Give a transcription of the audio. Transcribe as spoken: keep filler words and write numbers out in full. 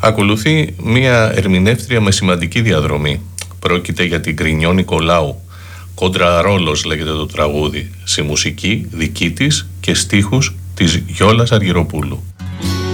Ακολουθεί μία ερμηνεύτρια με σημαντική διαδρομή. Πρόκειται για την Γκρινιό Νικολάου. Κόντρα ρόλος λέγεται το τραγούδι, σε μουσική δική της και στίχους της Γιόλας Αργυροπούλου.